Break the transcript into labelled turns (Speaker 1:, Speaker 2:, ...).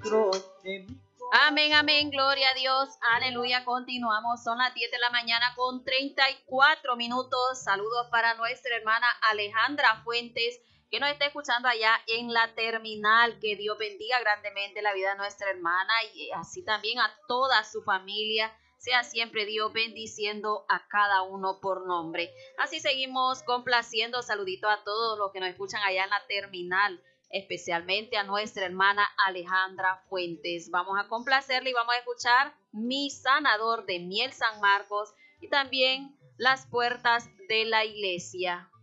Speaker 1: dentro de mi corazón.
Speaker 2: Amén, amén, gloria a Dios, aleluya, continuamos, son las 10 de la mañana con 34 minutos, saludos para nuestra hermana Alejandra Fuentes, que nos está escuchando allá en la terminal, que Dios bendiga grandemente la vida de nuestra hermana y así también a toda su familia, sea siempre Dios bendiciendo a cada uno por nombre. Así seguimos complaciendo, saludito a todos los que nos escuchan allá en la terminal, especialmente a nuestra hermana Alejandra Fuentes. Vamos a complacerle y vamos a escuchar Mi Sanador de Miel San Marcos y también Las Puertas de la Iglesia.